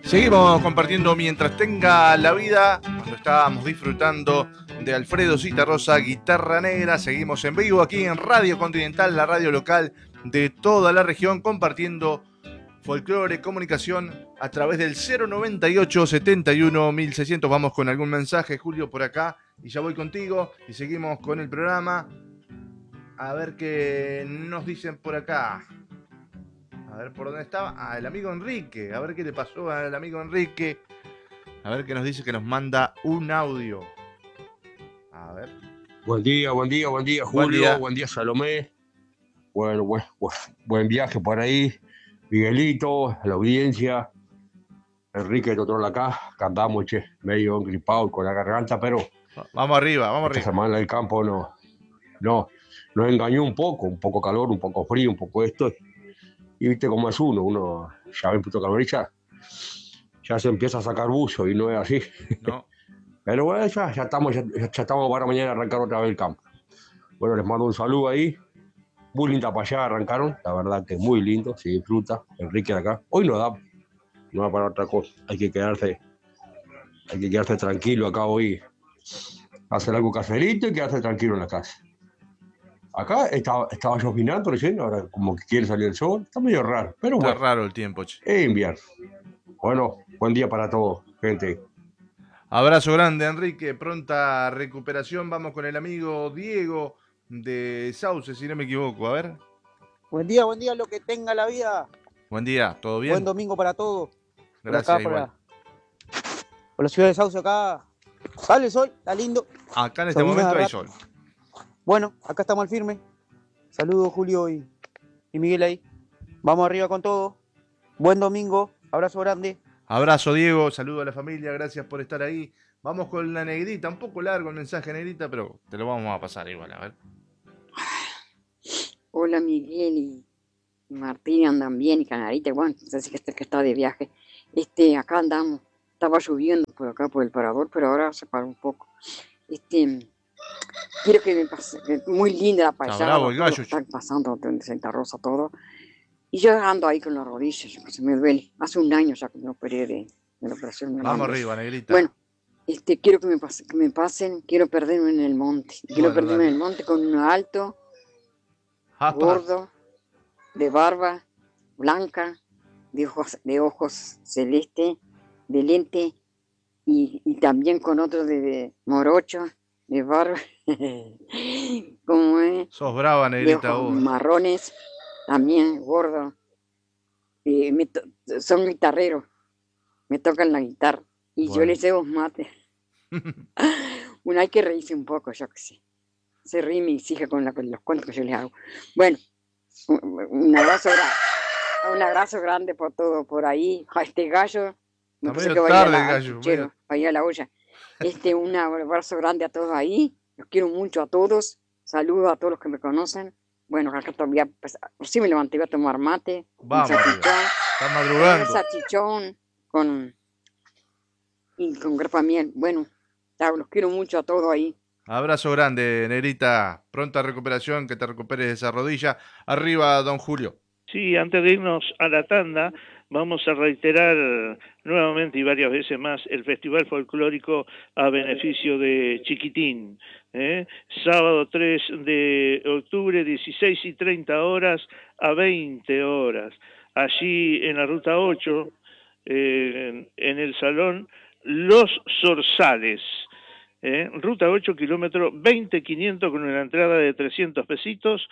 Seguimos compartiendo mientras tenga la vida, cuando estábamos disfrutando de Alfredo Zitarrosa, Guitarra Negra. Seguimos en vivo aquí en Radio Continental, la radio local de toda la región, compartiendo folclore, comunicación a través del 098 71 1600. Vamos con algún mensaje, Julio, por acá, y ya voy contigo y seguimos con el programa. A ver qué nos dicen por acá. A ver por dónde estaba. Ah, el amigo Enrique. A ver qué le pasó al amigo Enrique. A ver qué nos dice, que nos manda un audio. A ver. Buen día, Julio. Buen día, Salomé. Bueno, buen viaje por ahí. Miguelito, a la audiencia. Enrique, el otro acá. Cantamos, medio engripado con la garganta, pero vamos arriba. Esta semana el campo nos engañó un poco calor, un poco frío, un poco esto. Y viste cómo es uno ya ve un puto calor y ya se empieza a sacar buzo y no es así. No. Pero bueno, ya estamos para mañana arrancar otra vez el campo. Bueno, les mando un saludo ahí. Muy linda para allá arrancaron, la verdad que muy lindo, se disfruta. Enrique de acá. Hoy no da para otra cosa. Hay que quedarse tranquilo acá hoy. Hacer algo caserito y quedarse tranquilo en la casa. Acá estaba llovinando recién, ahora como que quiere salir el sol. Está medio raro, pero está bueno. Está raro el tiempo, che. Es invierno. Bueno, buen día para todos, gente. Abrazo grande, Enrique. Pronta recuperación. Vamos con el amigo Diego de Sauce, si no me equivoco. A ver. Buen día, lo que tenga la vida. Buen día, ¿todo bien? Buen domingo para todos. Gracias, por acá, igual. Por la ciudad de Sauce acá. Sale el sol, está lindo. Acá en este momento hay sol. Bueno, acá estamos al firme. Saludos, Julio y Miguel ahí. Vamos arriba con todo. Buen domingo, abrazo grande. Abrazo, Diego, saludo a la familia, gracias por estar ahí. Vamos con la Negrita, un poco largo el mensaje, Negrita, pero te lo vamos a pasar igual, a ver. Hola, Miguel y Martín, andan bien, y Canarita, bueno, así que está de viaje. Acá andamos, estaba lloviendo por acá por el parador, pero ahora se paró un poco. Quiero que me pase, muy linda la paisada, están pasando de Santa Rosa todo. Y yo ando ahí con las rodillas, se me duele. Hace un año ya que me operé de la operación. Vamos arriba, Negrita. Bueno, quiero que me pasen, quiero perderme en el monte. Quiero perderme en el monte con uno alto, gordo, de barba blanca, de ojos celeste, de lente, y también con otro de morocho, de barba. ¿Cómo es? Sos brava, Negrita, de ojos vos. marrones, también gordo. Son guitarreros, me tocan la guitarra y bueno, yo les llevo mate. Bueno, hay que reírse un poco, yo que sé. Se ríe mi hija con los cuentos que yo les hago. Bueno, un abrazo grande por todo por ahí. A este gallo, me pensé que vaya a la olla. Un abrazo grande a todos ahí. Los quiero mucho a todos. Saludos a todos los que me conocen. Bueno, acá todavía, pues, sí me levanté, voy a tomar mate. Vamos, está madrugando. Un salchichón con grapa miel. Bueno, los quiero mucho a todos ahí. Abrazo grande, Negrita. Pronta recuperación, que te recuperes de esa rodilla. Arriba, don Julio. Sí, antes de irnos a la tanda, vamos a reiterar nuevamente y varias veces más el Festival Folclórico a beneficio de Chiquitín. Sábado 3 de octubre, 16:30 a 20 horas. Allí en la Ruta 8, en el Salón Los Zorzales. Ruta 8, kilómetro 20.500 con una entrada de 300 pesitos.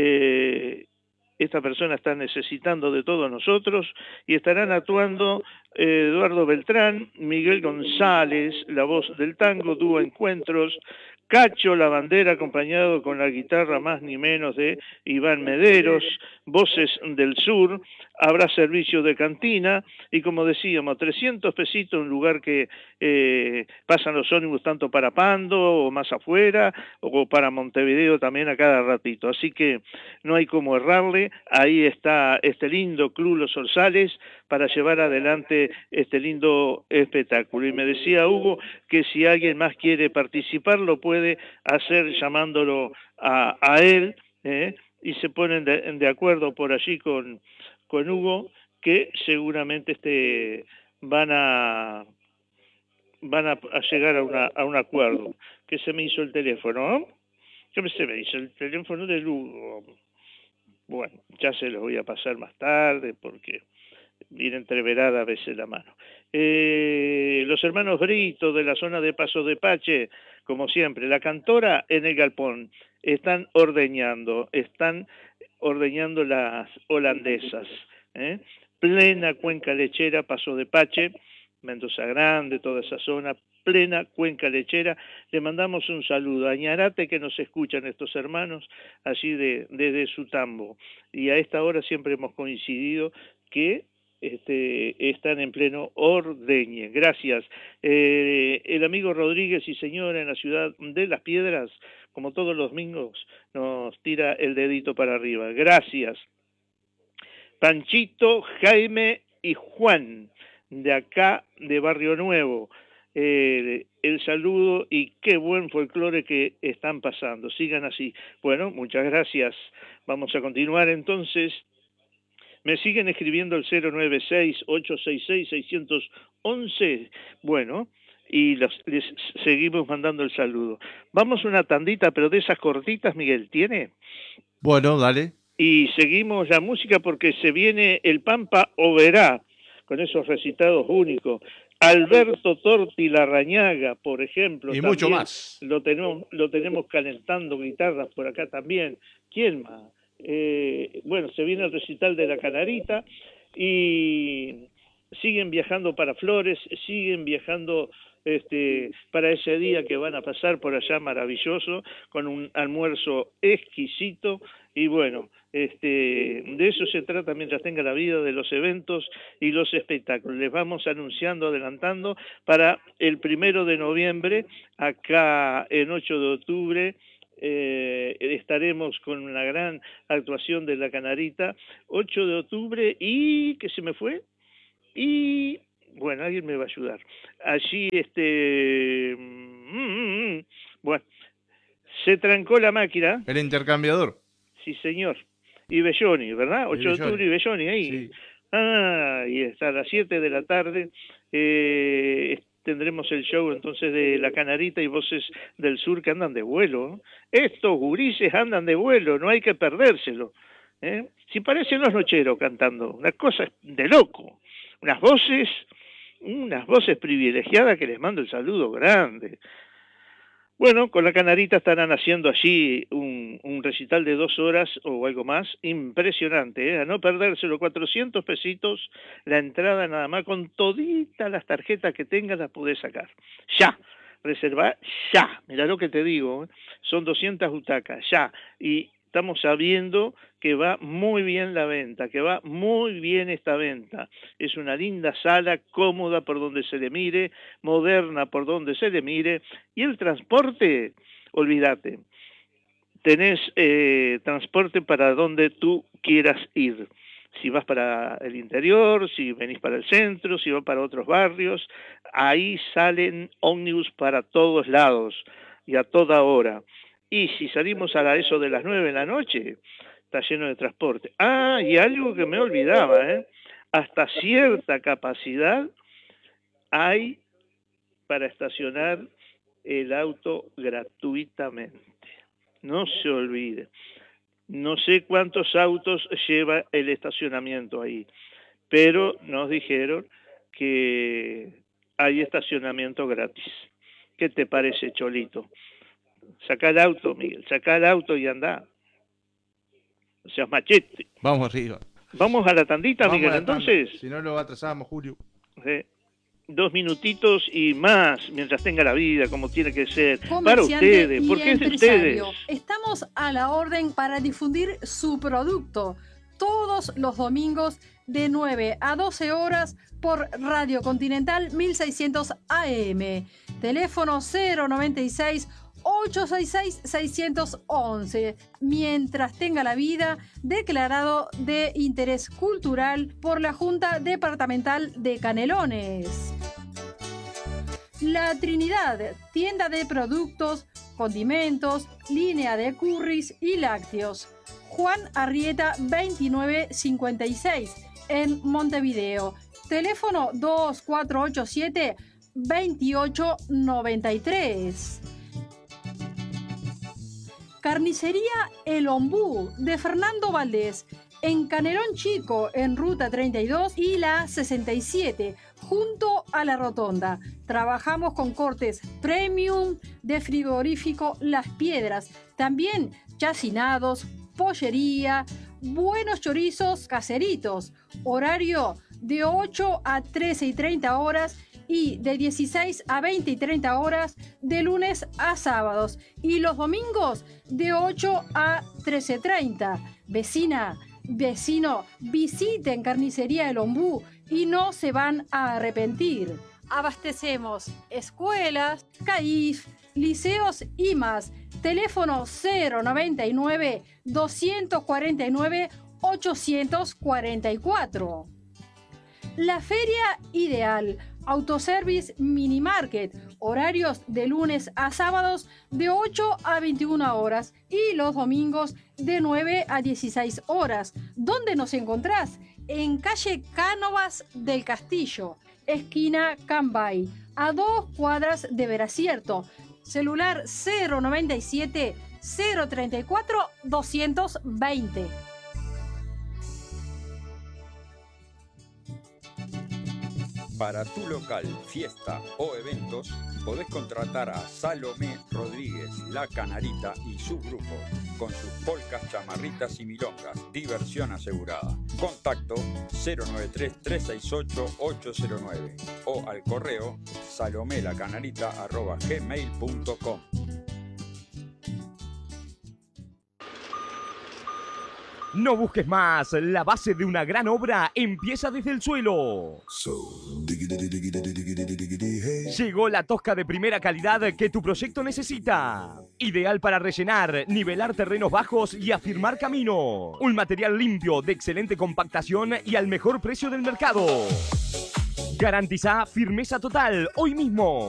Esta persona está necesitando de todos nosotros y estarán actuando Eduardo Beltrán, Miguel González, la voz del tango, dúo Encuentros, Cacho La Bandera, acompañado con la guitarra más ni menos de Iván Mederos, Voces del Sur, habrá servicio de cantina y, como decíamos, 300 pesitos, un lugar que pasan los ómnibus tanto para Pando o más afuera, o para Montevideo también a cada ratito. Así que no hay como errarle, ahí está este lindo Club Los Zorzales para llevar adelante este lindo espectáculo. Y me decía Hugo que si alguien más quiere participar lo puede hacer llamándolo a él, y se ponen de acuerdo por allí con Hugo, que seguramente van a llegar a un acuerdo. ¿Qué se me hizo el teléfono? ¿Qué se me hizo el teléfono de Lugo? Bueno, ya se los voy a pasar más tarde porque viene entreverada a veces la mano. Los hermanos Brito de la zona de Paso de Pache, como siempre, la cantora en el galpón, están ordeñando las holandesas, plena cuenca lechera, Paso de Pache, Mendoza Grande, toda esa zona, plena cuenca lechera. Le mandamos un saludo a Ñarate, que nos escuchan estos hermanos allí desde Sutambo, y a esta hora siempre hemos coincidido que están en pleno ordeñe. Gracias. El amigo Rodríguez y señora en la ciudad de Las Piedras, como todos los domingos, nos tira el dedito para arriba. Gracias. Panchito, Jaime y Juan, de acá de Barrio Nuevo. El saludo y qué buen folclore que están pasando. Sigan así. Bueno, muchas gracias. Vamos a continuar entonces. Me siguen escribiendo el 096-866-611. Bueno, y les seguimos mandando el saludo. Vamos una tandita, pero de esas cortitas, Miguel, ¿tiene? Bueno, dale. Y seguimos la música porque se viene el Pampa Oberá, con esos recitados únicos. Alberto Torti Larrañaga, por ejemplo. Y mucho más. Lo tenemos calentando guitarras por acá también. ¿Quién más? Bueno, se viene el recital de la Canarita y siguen viajando para Flores, siguen viajando para ese día que van a pasar por allá maravilloso, con un almuerzo exquisito. Y bueno, de eso se trata mientras tenga la vida, de los eventos y los espectáculos. Les vamos anunciando, adelantando, para el 1 de noviembre, acá en 8 de octubre, estaremos con una gran actuación de la Canarita, 8 de octubre, y ¿qué se me fue? Y bueno, alguien me va a ayudar. Allí, bueno, se trancó la máquina. El intercambiador. Sí, señor. Y Belloni, ¿verdad? 8 de octubre y Belloni, ahí. Sí. Y está a las 7 de la tarde. Tendremos el show entonces de la Canarita y Voces del Sur, que andan de vuelo. Estos gurises andan de vuelo, no hay que perdérselo. Si parecen los Nocheros cantando, una cosa de loco. Unas voces privilegiadas que les mando el saludo grande. Bueno, con la Canarita estarán haciendo allí un recital de 2 horas o algo más, impresionante, a no perdérselo, 400 pesitos la entrada nada más, con toditas las tarjetas que tengas las podés sacar. Ya, reservar ya, mirá lo que te digo, son 200 butacas, ya, y estamos sabiendo que va muy bien la venta, que va muy bien esta venta. Es una linda sala, cómoda por donde se le mire, moderna por donde se le mire, y el transporte, olvídate, tenés transporte para donde tú quieras ir. Si vas para el interior, si venís para el centro, si vas para otros barrios, ahí salen ómnibus para todos lados y a toda hora. Y si salimos a eso de las 9 de la noche, está lleno de transporte. Y algo que me olvidaba, hasta cierta capacidad hay para estacionar el auto gratuitamente. No se olvide. No sé cuántos autos lleva el estacionamiento ahí, pero nos dijeron que hay estacionamiento gratis. ¿Qué te parece, Cholito? Sacá el auto, Miguel, sacá el auto y andá. O sea, machete. Vamos arriba. Vamos a la tandita, Miguel, entonces. Si no lo atrasamos, Julio. 2 minutitos y más, mientras tenga la vida, como tiene que ser. Para ustedes, porque es de ustedes. Estamos a la orden para difundir su producto todos los domingos de 9 a 12 horas por Radio Continental 1600 AM. Teléfono 096-866-611. Mientras tenga la vida, declarado de interés cultural por la Junta Departamental de Canelones. La Trinidad, tienda de productos, condimentos, línea de curris y lácteos. Juan Arrieta 2956 en Montevideo. Teléfono 2487-2893. Carnicería El Ombú de Fernando Valdés, en Canelón Chico, en Ruta 32 y la 67, junto a la Rotonda. Trabajamos con cortes premium de frigorífico Las Piedras, también chacinados, pollería, buenos chorizos caseritos. Horario de 8 a 13:30 horas y de 16 a 20:30 horas de lunes a sábados, y los domingos de 8 a 13:30. Vecino, visiten Carnicería El Ombú y no se van a arrepentir. Abastecemos escuelas, CAIF, liceos y más. Teléfono 099-249-844. La Feria Ideal, Autoservice Mini Market, horarios de lunes a sábados de 8 a 21 horas y los domingos de 9 a 16 horas. ¿Dónde nos encontrás? En calle Cánovas del Castillo, esquina Cambay, a 2 cuadras de Veracierto. Celular 097 034 220. Para tu local, fiesta o eventos, podés contratar a Salomé Rodríguez, La Canarita y su grupo, con sus polcas, chamarritas y milongas. Diversión asegurada. Contacto 093-368-809 o al correo salomelacanarita@gmail.com. No busques más, la base de una gran obra empieza desde el suelo. Llegó la tosca de primera calidad que tu proyecto necesita. Ideal para rellenar, nivelar terrenos bajos y afirmar camino. Un material limpio, de excelente compactación y al mejor precio del mercado. Garantiza firmeza total hoy mismo.